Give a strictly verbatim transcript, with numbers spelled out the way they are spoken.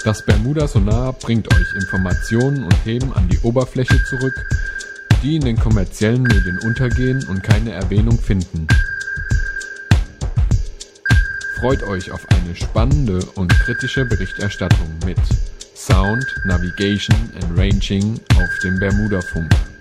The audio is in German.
Das Bermuda-Sonar bringt euch Informationen und Themen an die Oberfläche zurück, die in den kommerziellen Medien untergehen und keine Erwähnung finden. Freut euch auf eine spannende und kritische Berichterstattung mit Sound, Navigation and Ranging auf dem Bermuda-Funk.